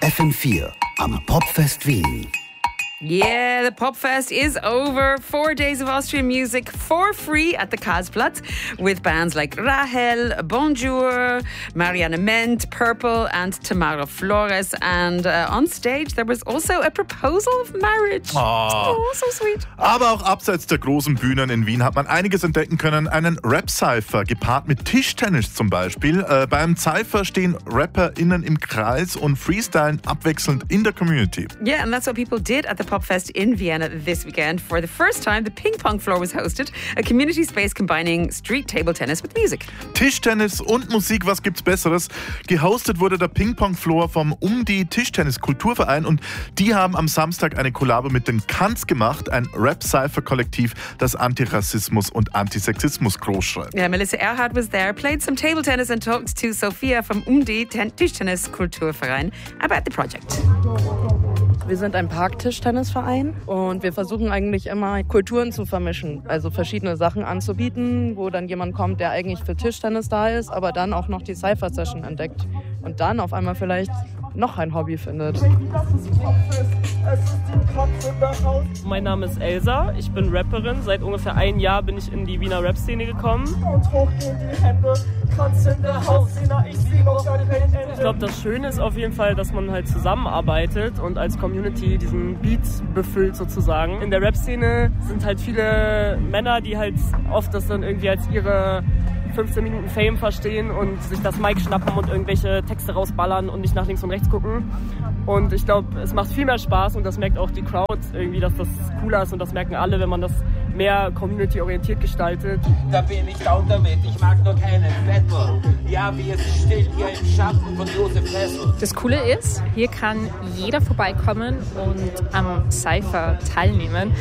FM4 am Popfest Wien. Yeah, the Popfest is over. 4 days of Austrian music for free at the Kasplatz with bands like Rahel, Bonjour, Marianne Ment, Purple and Tamara Flores. And on stage there was also a proposal of marriage. Oh, so sweet. Aber auch abseits der großen Bühnen in Wien hat man einiges entdecken können. Einen Rap-Cypher, gepaart mit Tischtennis zum Beispiel. Beim Cypher stehen RapperInnen im Kreis und freestylen abwechselnd in der Community. Yeah, and that's what people did at the Popfest in Vienna this weekend. For the first time, the Ping Pong Floor was hosted, a community space combining street table tennis with music. Tischtennis und Musik, was gibt's Besseres? Gehostet wurde der Ping Pong Floor vom UMDI Tischtennis Kulturverein und die haben am Samstag eine Kollabo mit den Kants gemacht, ein Rap-Cypher-Kollektiv, das Antirassismus und Antisexismus großschreibt. Yeah, Melissa Erhardt was there, played some table tennis and talked to Sophia from UMDI Tischtennis Kulturverein about the project. Wir sind ein Parktischtennisverein und wir versuchen eigentlich immer Kulturen zu vermischen, also verschiedene Sachen anzubieten, wo dann jemand kommt, der eigentlich für Tischtennis da ist, aber dann auch noch die Cypher-Session entdeckt und dann auf einmal vielleicht noch ein Hobby findet. Mein Name ist Elsa, ich bin Rapperin. Seit ungefähr 1 Jahr bin ich in die Wiener Rap-Szene gekommen. Ich glaube, das Schöne ist auf jeden Fall, dass man halt zusammenarbeitet und als Community diesen Beat befüllt sozusagen. In der Rap-Szene sind halt viele Männer, die halt oft das dann irgendwie als ihre 15 Minuten Fame verstehen und sich das Mic schnappen und irgendwelche Texte rausballern und nicht nach links und rechts gucken. Und ich glaube, es macht viel mehr Spaß und das merkt auch die Crowd irgendwie, dass das cooler ist und das merken alle, wenn man das mehr community-orientiert gestaltet. Da bin ich da unterwegs, ich mag nur keinen Battle. Ja, wie es steht hier im Schatten von Josef Hessel. Das Coole ist, hier kann jeder vorbeikommen und am Cypher teilnehmen.